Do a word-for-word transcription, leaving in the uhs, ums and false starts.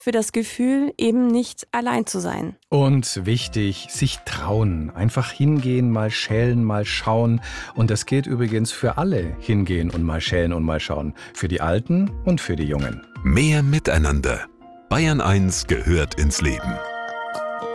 für das Gefühl, eben nicht allein zu sein. Und wichtig, sich trauen. Einfach hingehen, mal schälen, mal schauen. Und das gilt übrigens für alle. Hingehen und mal schälen und mal schauen. Für die Alten und für die Jungen. Mehr Miteinander. Bayern eins gehört ins Leben.